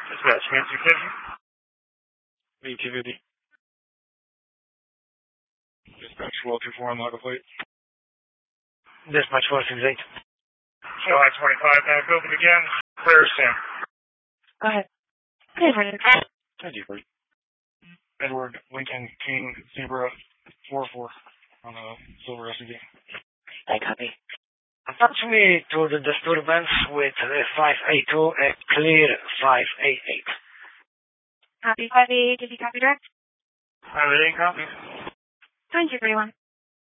Dispatch, Nancy Kitchen. VTVD. Dispatch 1224 on logger plate. Dispatch 468. July 25, now building again. Clear Sam. Go ahead. Good morning. Thank you, Bert. Edward Lincoln King Zebra 44 on a silver SUV. I copy. Attach me to the disturbance with 582, clear 588. Copy 588, did you copy direct? 588 copy. 2031.